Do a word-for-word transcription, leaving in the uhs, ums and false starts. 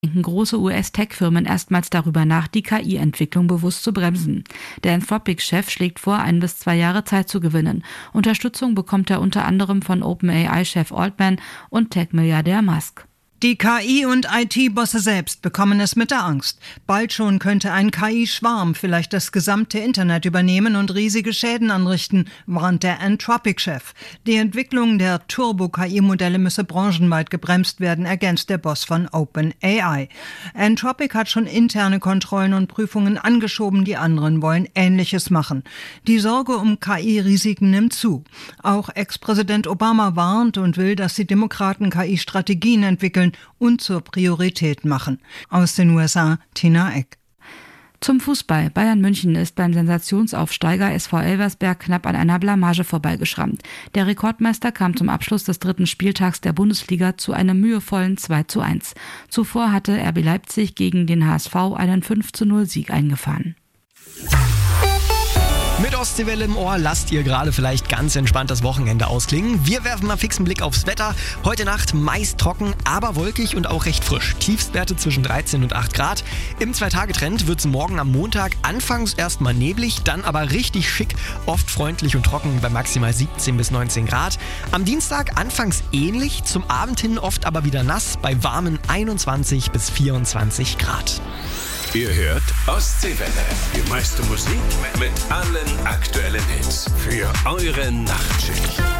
denken große U S-Tech-Firmen erstmals darüber nach, die K I-Entwicklung bewusst zu bremsen. Der Anthropic-Chef schlägt vor, ein bis zwei Jahre Zeit zu gewinnen. Unterstützung bekommt er unter anderem von OpenAI-Chef Altman und Tech-Milliardär Musk. Die K I- und I T-Bosse selbst bekommen es mit der Angst. Bald schon könnte ein K I-Schwarm vielleicht das gesamte Internet übernehmen und riesige Schäden anrichten, warnt der Anthropic-Chef. Die Entwicklung der Turbo-K I-Modelle müsse branchenweit gebremst werden, ergänzt der Boss von OpenAI. Anthropic hat schon interne Kontrollen und Prüfungen angeschoben, die anderen wollen Ähnliches machen. Die Sorge um K I-Risiken nimmt zu. Auch Ex-Präsident Obama warnt und will, dass die Demokraten K I-Strategien entwickeln und zur Priorität machen. Aus den U S A, Tina Eck. Zum Fußball. Bayern München ist beim Sensationsaufsteiger S V Elversberg knapp an einer Blamage vorbeigeschrammt. Der Rekordmeister kam zum Abschluss des dritten Spieltags der Bundesliga zu einem mühevollen zwei zu eins. Zuvor hatte R B Leipzig gegen den H S V einen fünf zu null Sieg eingefahren. Mit Ostseewelle im Ohr lasst ihr gerade vielleicht ganz entspannt das Wochenende ausklingen. Wir werfen mal fixen Blick aufs Wetter. Heute Nacht meist trocken, aber wolkig und auch recht frisch. Tiefstwerte zwischen dreizehn und acht Grad. Im Zwei-Tage-Trend wird es morgen am Montag anfangs erstmal neblig, dann aber richtig schick, oft freundlich und trocken bei maximal siebzehn bis neunzehn Grad. Am Dienstag anfangs ähnlich, zum Abend hin oft aber wieder nass bei warmen einundzwanzig bis vierundzwanzig Grad. Ihr hört Ostseewelle. Die meiste Musik mit allen aktuellen Hits für eure Nachtschicht.